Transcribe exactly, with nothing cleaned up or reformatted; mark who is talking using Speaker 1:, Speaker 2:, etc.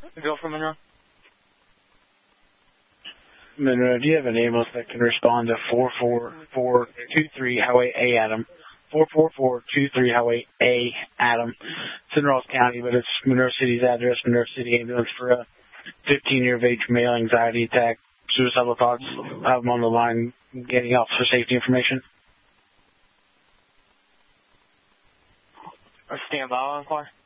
Speaker 1: Go for Monroe.
Speaker 2: Monroe, do you have an ambulance that can respond to four four four two three Highway A, Adam? four four four two three Highway A, Adam. It's in Ross County, but it's Monroe City's address, Monroe City ambulance for a fifteen-year of age male, anxiety attack, suicidal thoughts. I have them on the line getting officer safety information.
Speaker 1: Stand by, I'll inquire.